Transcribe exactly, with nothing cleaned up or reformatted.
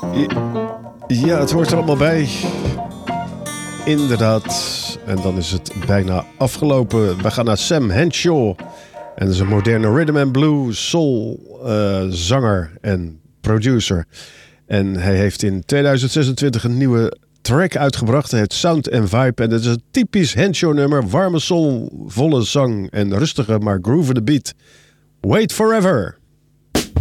Ja, het hoort er allemaal bij. Inderdaad. En dan is het bijna afgelopen. We gaan naar Sam Henshaw. En dat is een moderne rhythm and blues soul uh, zanger en producer. En hij heeft in tweeduizend zesentwintig een nieuwe track uitgebracht. Hij heeft Sound and Vibe. En dat is een typisch Henshaw nummer. Warme soul, volle zang en rustige maar groovende beat. Wait Forever.